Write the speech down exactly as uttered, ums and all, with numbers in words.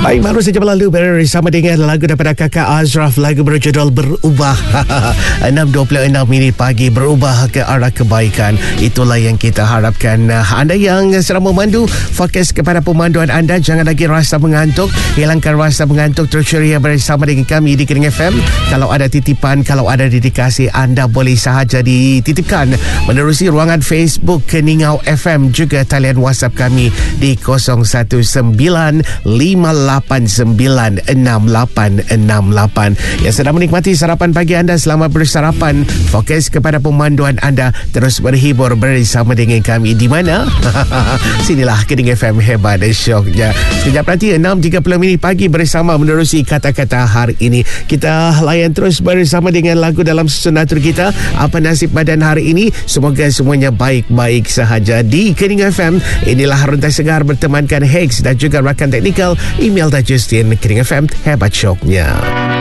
Baik, baru saja berlalu bersama dengan lagu daripada Kakak Azraf, lagu berjudul Berubah. enam dua puluh enam minit pagi, berubah ke arah kebaikan. Itulah yang kita harapkan. Anda yang sedang memandu, fokus kepada pemanduan anda. Jangan lagi rasa mengantuk. Hilangkan rasa mengantuk. Terus ceria bersama dengan kami di Kering F M. Kalau ada titipan, kalau ada dedikasi, anda boleh sahaja dititipkan menerusi ruangan Facebook Keningau F M. Juga talian WhatsApp kami di kosong satu sembilan lima lapan sembilan enam lapan enam lapan. Yang sedang menikmati sarapan pagi anda, selamat bersarapan. Fokus kepada pemanduan anda, terus berhibur bersama dengan kami. Di mana? Sinilah Kering F M, hebat syoknya. Sekejap nanti enam tiga puluh minit pagi bersama menerusi kata-kata hari ini. Kita layan terus bersama dengan lagu dalam susun atur kita. Apa nasib badan hari ini? Semoga semuanya baik-baik sahaja. Di Kering F M, inilah Runtai Segar bertemankan Hex dan juga rakan teknikal Email dan Justin. Kering F M, hebat syoknya.